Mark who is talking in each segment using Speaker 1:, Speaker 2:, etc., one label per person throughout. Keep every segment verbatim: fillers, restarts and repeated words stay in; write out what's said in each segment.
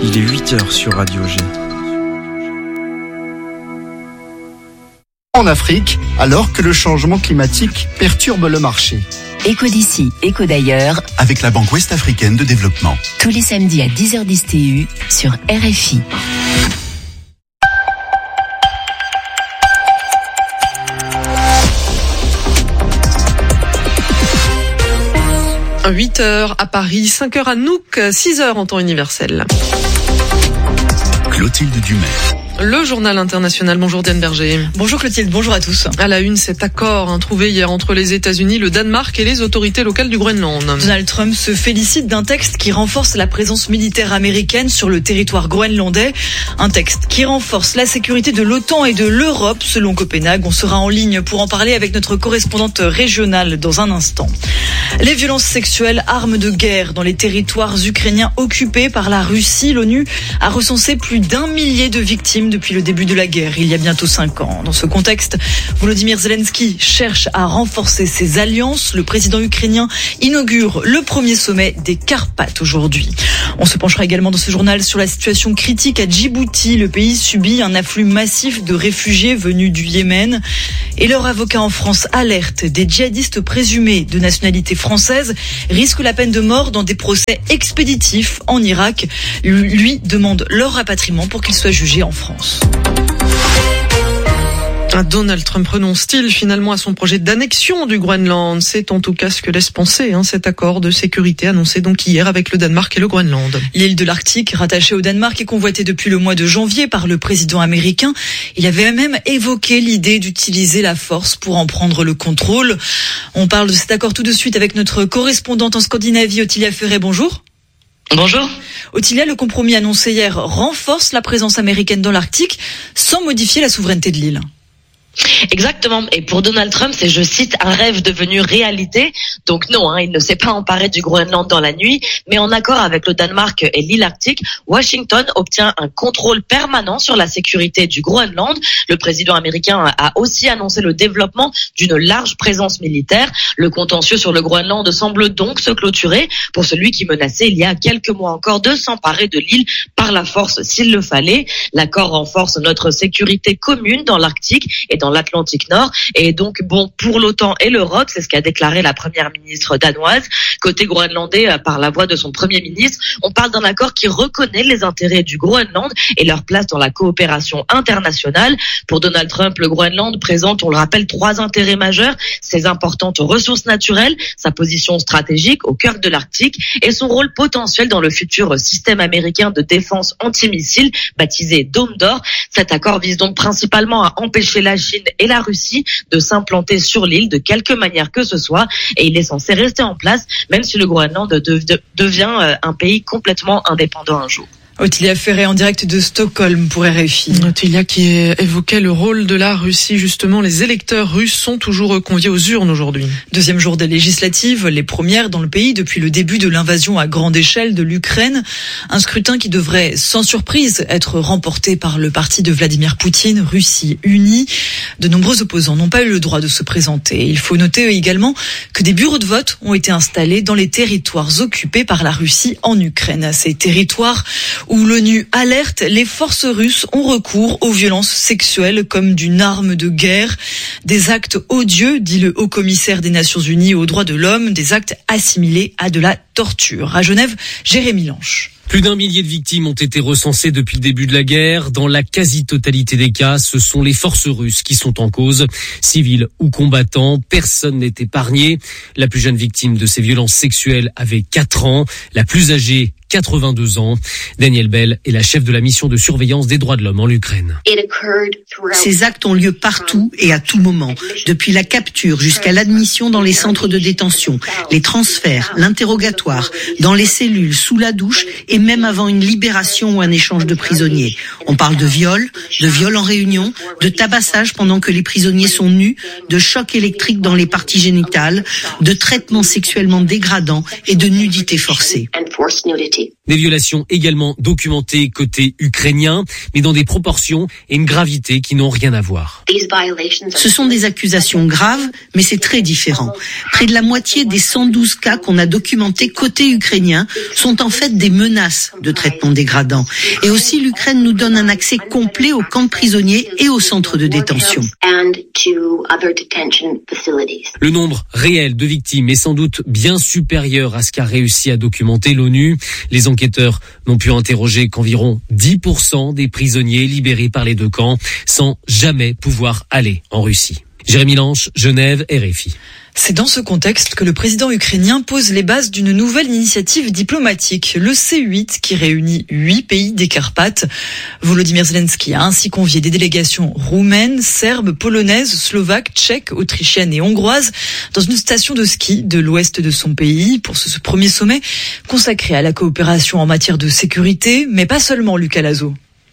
Speaker 1: Il est huit heures sur Radio G.
Speaker 2: En Afrique, alors que le changement climatique perturbe le marché.
Speaker 3: Écho d'ici, écho d'ailleurs.
Speaker 4: Avec la Banque Ouest-Africaine de Développement.
Speaker 3: Tous les samedis à dix heures dix T U sur R F I.
Speaker 5: huit heures à Paris, cinq heures à Nouk, six heures en temps universel.
Speaker 4: Clotilde Dumais.
Speaker 5: Le journal international. Bonjour Diane Berger.
Speaker 6: Bonjour Clotilde, bonjour à tous.
Speaker 5: À la une, cet accord hein, trouvé hier entre les États-Unis, le Danemark et les autorités locales du Groenland.
Speaker 6: Donald Trump se félicite d'un texte qui renforce la présence militaire américaine sur le territoire groenlandais. Un texte qui renforce la sécurité de l'OTAN et de l'Europe, selon Copenhague. On sera en ligne pour en parler avec notre correspondante régionale dans un instant. Les violences sexuelles, armes de guerre dans les territoires ukrainiens occupés par la Russie. L'ONU a recensé plus d'un millier de victimes depuis le début de la guerre, il y a bientôt cinq ans. Dans ce contexte, Volodymyr Zelensky cherche à renforcer ses alliances. Le président ukrainien inaugure le premier sommet des Carpates aujourd'hui. On se penchera également dans ce journal sur la situation critique à Djibouti. Le pays subit un afflux massif de réfugiés venus du Yémen. Et leur avocat en France alerte, des djihadistes présumés de nationalité française risquent la peine de mort dans des procès expéditifs en Irak. Lui demande leur rapatriement pour qu'ils soient jugés en France.
Speaker 5: Donald Trump renonce-t-il finalement à son projet d'annexion du Groenland? C'est en tout cas ce que laisse penser hein, cet accord de sécurité annoncé donc hier avec le Danemark et le Groenland.
Speaker 6: L'île de l'Arctique, rattachée au Danemark, est convoitée depuis le mois de janvier par le président américain. Il avait même évoqué l'idée d'utiliser la force pour en prendre le contrôle. On parle de cet accord tout de suite avec notre correspondante en Scandinavie, Ottilia Ferret. Bonjour.
Speaker 7: Bonjour.
Speaker 6: Ottilia, le compromis annoncé hier renforce la présence américaine dans l'Arctique sans modifier la souveraineté de l'île.
Speaker 7: Exactement. Et pour Donald Trump, c'est, je cite, un rêve devenu réalité. Donc non, hein, il ne s'est pas emparé du Groenland dans la nuit, mais en accord avec le Danemark et l'île Arctique, Washington obtient un contrôle permanent sur la sécurité du Groenland. Le président américain a aussi annoncé le développement d'une large présence militaire. Le contentieux sur le Groenland semble donc se clôturer pour celui qui menaçait il y a quelques mois encore de s'emparer de l'île par la force s'il le fallait. L'accord renforce notre sécurité commune dans l'Arctique et dans dans l'Atlantique Nord et donc bon pour l'OTAN et l'Europe, c'est ce qu'a déclaré la première ministre danoise. Côté groenlandais, par la voix de son premier ministre, on parle d'un accord qui reconnaît les intérêts du Groenland et leur place dans la coopération internationale. Pour Donald Trump, le Groenland présente, on le rappelle, trois intérêts majeurs: ses importantes ressources naturelles, sa position stratégique au cœur de l'Arctique et son rôle potentiel dans le futur système américain de défense antimissile baptisé Dôme d'Or. Cet accord vise donc principalement à empêcher la Chine et la Russie de s'implanter sur l'île de quelque manière que ce soit, et il est censé rester en place même si le Groenland de, de, devient un pays complètement indépendant un jour.
Speaker 6: Ottilia Ferret en direct de Stockholm pour R F I.
Speaker 5: Ottilia qui évoquait le rôle de la Russie. Justement, les électeurs russes sont toujours conviés aux urnes aujourd'hui.
Speaker 6: Deuxième jour des législatives, les premières dans le pays depuis le début de l'invasion à grande échelle de l'Ukraine. Un scrutin qui devrait sans surprise être remporté par le parti de Vladimir Poutine, Russie Unie. De nombreux opposants n'ont pas eu le droit de se présenter. Il faut noter également que des bureaux de vote ont été installés dans les territoires occupés par la Russie en Ukraine. Ces territoires où l'ONU alerte, les forces russes ont recours aux violences sexuelles comme d'une arme de guerre. Des actes odieux, dit le haut-commissaire des Nations Unies aux droits de l'homme, des actes assimilés à de la torture. À Genève, Jérémy Lanche.
Speaker 8: Plus d'un millier de victimes ont été recensées depuis le début de la guerre. Dans la quasi-totalité des cas, ce sont les forces russes qui sont en cause. Civils ou combattants, personne n'est épargné. La plus jeune victime de ces violences sexuelles avait quatre ans. La plus âgée, quatre-vingt-deux ans. Danielle Bell est la chef de la mission de surveillance des droits de l'homme en Ukraine.
Speaker 9: Ces actes ont lieu partout et à tout moment, depuis la capture jusqu'à l'admission dans les centres de détention, les transferts, l'interrogatoire, dans les cellules, sous la douche et même avant une libération ou un échange de prisonniers. On parle de viol, de viol en réunion, de tabassage pendant que les prisonniers sont nus, de chocs électriques dans les parties génitales, de traitements sexuellement dégradants et de nudité forcée.
Speaker 8: Des violations également documentées côté ukrainien, mais dans des proportions et une gravité qui n'ont rien à voir.
Speaker 9: Ce sont des accusations graves, mais c'est très différent. Près de la moitié des cent douze cas qu'on a documentés côté ukrainien sont en fait des menaces de traitement dégradant. Et aussi, l'Ukraine nous donne un accès complet aux camps de prisonniers et aux centres de détention.
Speaker 8: Le nombre réel de victimes est sans doute bien supérieur à ce qu'a réussi à documenter l'ONU. Les enquêteurs n'ont pu interroger qu'environ dix pour cent des prisonniers libérés par les deux camps sans jamais pouvoir aller en Russie. Jérémy Lange, Genève, R F I.
Speaker 6: C'est dans ce contexte que le président ukrainien pose les bases d'une nouvelle initiative diplomatique, le C huit, qui réunit huit pays des Carpates. Volodymyr Zelensky a ainsi convié des délégations roumaines, serbes, polonaises, slovaques, tchèques, autrichiennes et hongroises dans une station de ski de l'ouest de son pays pour ce, ce premier sommet consacré à la coopération en matière de sécurité, mais pas seulement, Lucas Lazo.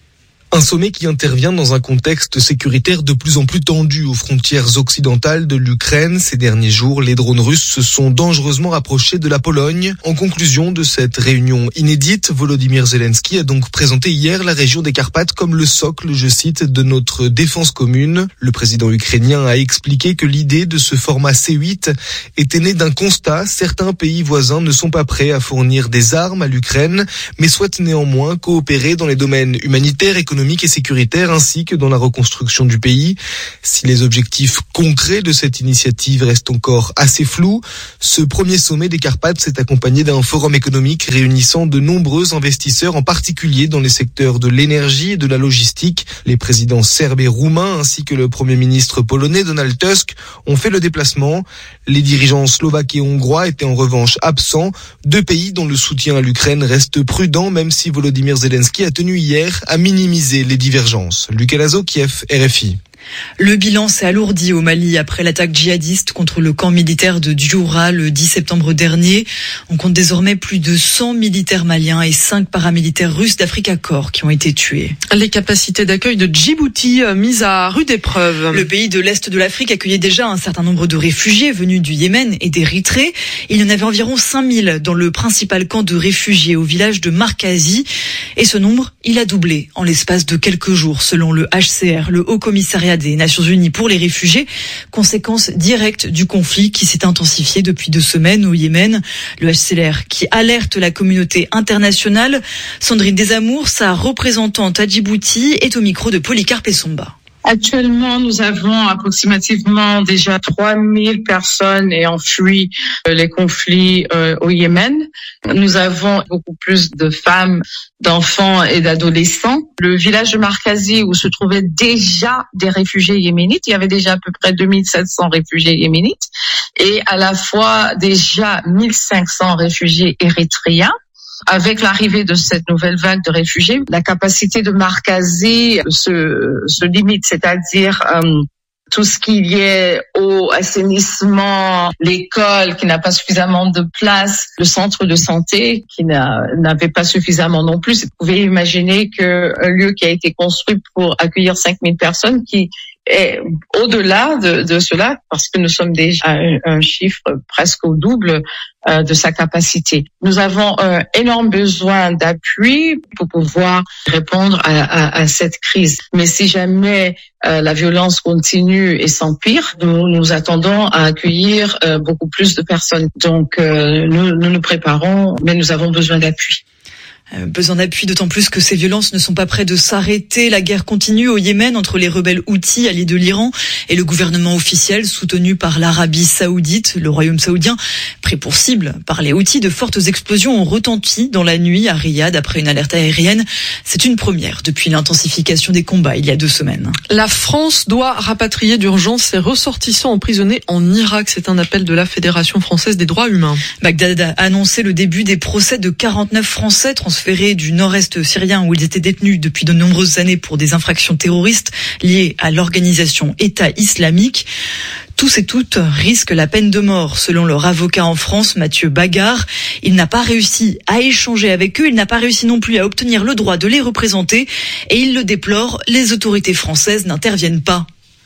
Speaker 10: Un sommet qui intervient dans un contexte sécuritaire de plus en plus tendu aux frontières occidentales de l'Ukraine. Ces derniers jours, les drones russes se sont dangereusement rapprochés de la Pologne. En conclusion de cette réunion inédite, Volodymyr Zelensky a donc présenté hier la région des Carpates comme le socle, je cite, de notre défense commune. Le président ukrainien a expliqué que l'idée de ce format C huit était née d'un constat. Certains pays voisins ne sont pas prêts à fournir des armes à l'Ukraine, mais souhaitent néanmoins coopérer dans les domaines humanitaires, économiques et sécuritaire ainsi que dans la reconstruction du pays. Si les objectifs concrets de cette initiative restent encore assez flous, ce premier sommet des Carpates s'est accompagné d'un forum économique réunissant de nombreux investisseurs, en particulier dans les secteurs de l'énergie et de la logistique. Les présidents serbes et roumains ainsi que le premier ministre polonais Donald Tusk ont fait le déplacement. Les dirigeants slovaques et hongrois étaient en revanche absents, deux pays dont le soutien à l'Ukraine reste prudent, même si Volodymyr Zelensky a tenu hier à minimiser les divergences. Lucas Lazo, Kiev, R F I.
Speaker 6: Le bilan s'est alourdi au Mali après l'attaque djihadiste contre le camp militaire de Djoura le dix septembre dernier. On compte désormais plus de cent militaires maliens et cinq paramilitaires russes d'Africa Corps qui ont été tués.
Speaker 5: Les capacités d'accueil de Djibouti mises à rude épreuve.
Speaker 6: Le pays de l'Est de l'Afrique accueillait déjà un certain nombre de réfugiés venus du Yémen et d'Érythrée. Il y en avait environ cinq mille dans le principal camp de réfugiés au village de Markazi. Et ce nombre, il a doublé en l'espace de quelques jours selon le H C R, le Haut Commissariat des Nations Unies pour les réfugiés, conséquence directe du conflit qui s'est intensifié depuis deux semaines au Yémen. Le H C R qui alerte la communauté internationale. Sandrine Desamours, sa représentante à Djibouti, est au micro de Polycarpe Essomba.
Speaker 11: Actuellement, nous avons approximativement déjà trois mille personnes ayant fui les conflits euh, au Yémen. Nous avons beaucoup plus de femmes, d'enfants et d'adolescents. Le village de Markazi où se trouvaient déjà des réfugiés yéménites, il y avait déjà à peu près deux mille sept cents réfugiés yéménites et à la fois déjà mille cinq cents réfugiés érythréens. Avec l'arrivée de cette nouvelle vague de réfugiés, la capacité de Markazi se, se limite, c'est-à-dire euh, tout ce qui y est au assainissement, l'école qui n'a pas suffisamment de place, le centre de santé qui n'a, n'avait pas suffisamment non plus. Vous pouvez imaginer qu'un lieu qui a été construit pour accueillir cinq mille personnes qui est au-delà de, de cela, parce que nous sommes déjà à un, un chiffre presque au double euh, de sa capacité. Nous avons un énorme besoin d'appui pour pouvoir répondre à, à, à cette crise. Mais si jamais euh, la violence continue et s'empire, nous nous attendons à accueillir euh, beaucoup plus de personnes. Donc euh, nous, nous nous préparons, mais nous avons besoin d'appui.
Speaker 6: Besoin d'appui, d'autant plus que ces violences ne sont pas près de s'arrêter. La guerre continue au Yémen entre les rebelles houthis alliés de l'Iran et le gouvernement officiel soutenu par l'Arabie saoudite. Le royaume saoudien, pris pour cible par les houthis, de fortes explosions ont retenti dans la nuit à Riyad après une alerte aérienne. C'est une première depuis l'intensification des combats il y a deux semaines.
Speaker 5: La France doit rapatrier d'urgence ses ressortissants emprisonnés en Irak. C'est un appel de la Fédération française des droits humains.
Speaker 6: Bagdad a annoncé le début des procès de quarante-neuf Français transférés du nord-est syrien où ils étaient détenus depuis de nombreuses années pour des infractions terroristes liées à l'organisation État islamique. Tous et toutes risquent la peine de mort, selon leur avocat en France, Mathieu Bagard. Il n'a pas réussi à échanger avec eux, il n'a pas réussi non plus à obtenir le droit de les représenter et il le déplore, les autorités françaises n'interviennent pas.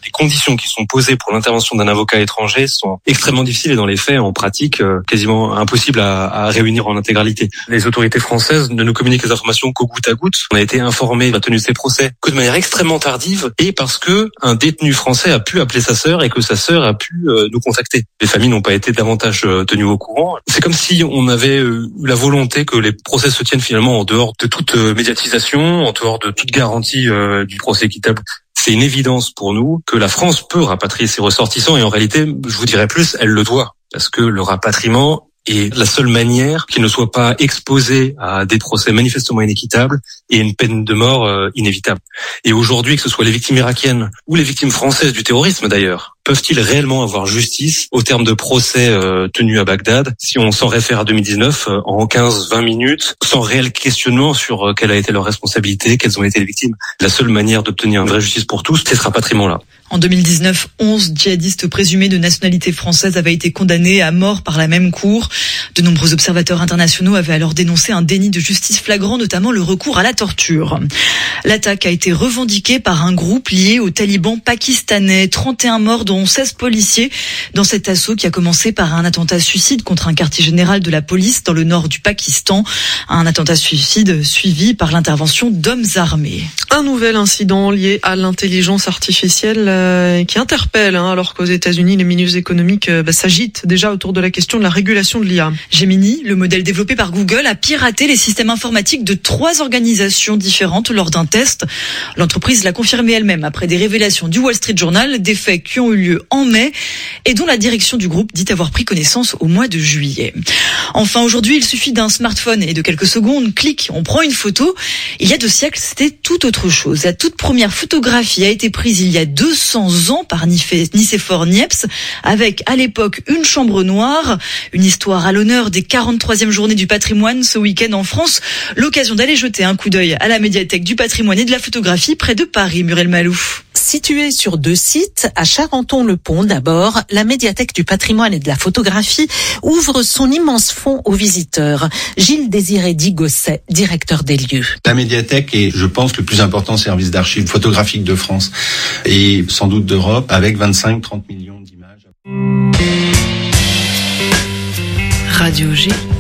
Speaker 12: Les conditions qui sont posées pour l'intervention d'un avocat étranger sont extrêmement difficiles et dans les faits, en pratique, quasiment impossibles à, à réunir en intégralité. Les autorités françaises ne nous communiquent les informations qu'au goutte à goutte. On a été informé de la tenue de ces procès que de manière extrêmement tardive et parce que un détenu français a pu appeler sa sœur et que sa sœur a pu euh, nous contacter. Les familles n'ont pas été davantage euh, tenues au courant. C'est comme si on avait eu la volonté que les procès se tiennent finalement en dehors de toute euh, médiatisation, en dehors de toute garantie euh, du procès équitable. C'est une évidence pour nous que la France peut rapatrier ses ressortissants et en réalité, je vous dirais plus, elle le doit. Parce que le rapatriement est la seule manière qu'ils ne soient pas exposés à des procès manifestement inéquitables et une peine de mort euh, inévitable. Et aujourd'hui, que ce soit les victimes irakiennes ou les victimes françaises du terrorisme d'ailleurs, peuvent-ils réellement avoir justice au terme de procès euh, tenus à Bagdad si on s'en réfère à deux mille dix-neuf euh, en quinze vingt minutes sans réel questionnement sur euh, quelle a été leur responsabilité, quelles ont été les victimes? La seule manière d'obtenir une vraie justice pour tous, c'est ce rapatriement-là.
Speaker 6: En deux mille dix-neuf, onze djihadistes présumés de nationalité française avaient été condamnés à mort par la même cour. De nombreux observateurs internationaux avaient alors dénoncé un déni de justice flagrant, notamment le recours à la torture. L'attaque a été revendiquée par un groupe lié aux talibans pakistanais. trente et un morts, dont seize policiers, dans cet assaut qui a commencé par un attentat suicide contre un quartier général de la police dans le nord du Pakistan. Un attentat suicide suivi par l'intervention d'hommes armés.
Speaker 5: Un nouvel incident lié à l'intelligence artificielle euh, qui interpelle, hein, alors qu'aux États-Unis, les milieux économiques euh, bah, s'agitent déjà autour de la question de la régulation de l'I A.
Speaker 6: Gemini, le modèle développé par Google, a piraté les systèmes informatiques de trois organisations différentes lors d'un test. L'entreprise l'a confirmé elle-même après des révélations du Wall Street Journal, des faits qui ont eu lieu en mai et dont la direction du groupe dit avoir pris connaissance au mois de juillet. Enfin, aujourd'hui, il suffit d'un smartphone et de quelques secondes, clic, on prend une photo. Il y a deux siècles, c'était tout autre chose. La toute première photographie a été prise il y a deux cents ans par Nicéphore Niepce, avec à l'époque une chambre noire. Une histoire à l'honneur des quarante-troisième journées du patrimoine ce week-end en France. L'occasion d'aller jeter un coup d'œil à la médiathèque du patrimoine et de la photographie près de Paris, Muriel Malouf.
Speaker 13: Située sur deux sites, à Charenton-le-Pont d'abord, la médiathèque du patrimoine et de la photographie ouvre son immense fonds aux visiteurs. Gilles Désiré Digosset, directeur des lieux.
Speaker 14: La médiathèque est, je pense, le plus important service d'archives photographiques de France et sans doute d'Europe, avec vingt-cinq à trente millions d'images.
Speaker 3: Radio G.